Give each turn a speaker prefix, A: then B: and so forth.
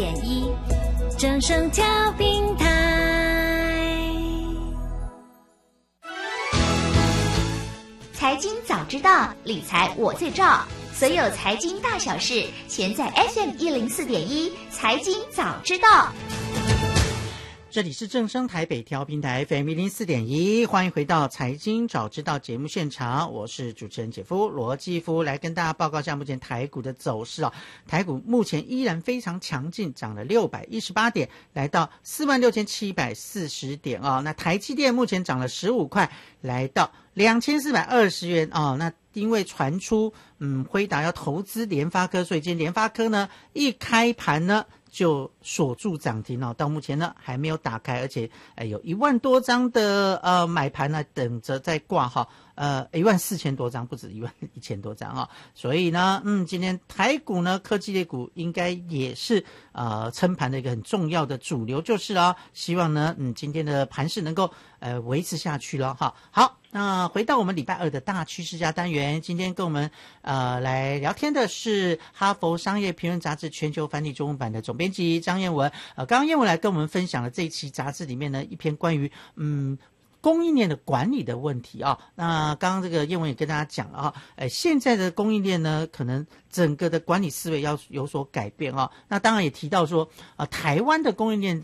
A: 104.1正声调频台。
B: 财经早知道，理财我最照。所有财经大小事，全在 FM104.1财经早知道。
C: 这里是正声台北调频台 FM104.1，欢迎回到财经早知道节目现场，我是主持人姐夫罗继夫，来跟大家报告一下目前台股的走势啊。台股目前依然非常强劲，涨了618点，来到46740点啊。那台积电目前涨了15块，来到2420元啊。那因为传出辉达要投资联发科，所以今天联发科呢一开盘呢就锁住涨停哦，到目前呢还没有打开，而且有1万多张的买盘呢等着在挂哈，14000多张，不止11000多张啊，所以呢今天台股呢科技类股应该也是撑盘的一个很重要的主流就是了，希望呢今天的盘势能够维持下去了哈。好，那回到我们礼拜二的大趋势家单元，今天跟我们来聊天的是哈佛商业评论杂志全球繁体中文版的总编辑张燕文。刚刚燕文来跟我们分享了这一期杂志里面呢一篇关于供应链的管理的问题啊。那刚刚这个燕文也跟大家讲了现在的供应链呢可能整个的管理思维要有所改变啊。那当然也提到说台湾的供应链